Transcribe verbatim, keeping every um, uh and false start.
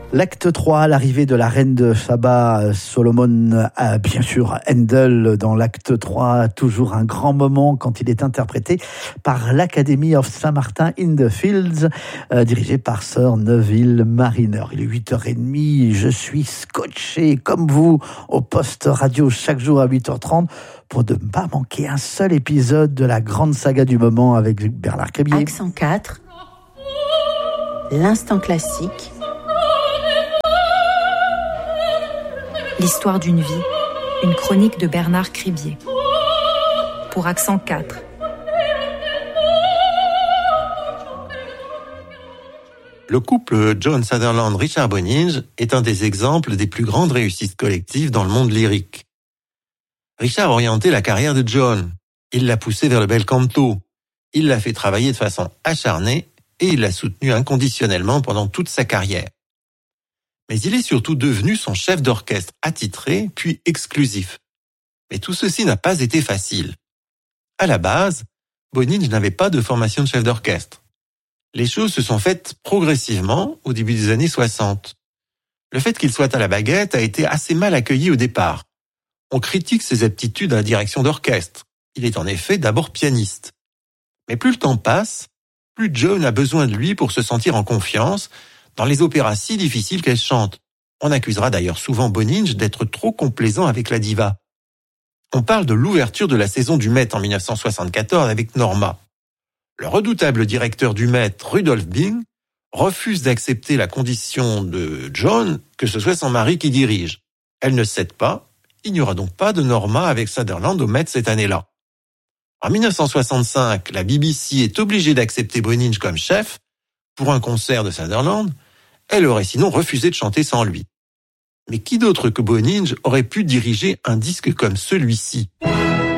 L'acte trois, l'arrivée de la reine de Saba, Solomon, a bien sûr Handel dans l'acte trois, toujours un grand moment quand il est interprété par l'Academy of Saint-Martin in the Fields, euh, dirigé par Sir Neville Marriner. Il est huit heures trente, je suis scotché comme vous au poste radio chaque jour à huit heures trente pour ne pas manquer un seul épisode de la grande saga du moment avec Bernard Crébier. Accent quatre, l'instant classique. L'histoire d'une vie, une chronique de Bernard Cribier. Pour Accent quatre. Le couple John Sutherland-Richard Boninge est un des exemples des plus grandes réussites collectives dans le monde lyrique. Richard a orienté la carrière de John. Il l'a poussé vers le bel canto. Il l'a fait travailler de façon acharnée et il l'a soutenu inconditionnellement pendant toute sa carrière. Mais il est surtout devenu son chef d'orchestre attitré, puis exclusif. Mais tout ceci n'a pas été facile. À la base, Boninge n'avait pas de formation de chef d'orchestre. Les choses se sont faites progressivement au début des années soixante. Le fait qu'il soit à la baguette a été assez mal accueilli au départ. On critique ses aptitudes à la direction d'orchestre. Il est en effet d'abord pianiste. Mais plus le temps passe, plus John a besoin de lui pour se sentir en confiance dans les opéras si difficiles qu'elle chante. On accusera d'ailleurs souvent Boninge d'être trop complaisant avec la diva. On parle de l'ouverture de la saison du Met en dix-neuf cent soixante-quatorze avec Norma. Le redoutable directeur du Met, Rudolf Bing, refuse d'accepter la condition de John que ce soit son mari qui dirige. Elle ne cède pas, il n'y aura donc pas de Norma avec Sutherland au Met cette année-là. En dix-neuf cent soixante-cinq, la B B C est obligée d'accepter Boninge comme chef pour un concert de Sutherland. Elle aurait sinon refusé de chanter sans lui. Mais qui d'autre que Boninge aurait pu diriger un disque comme celui-ci ?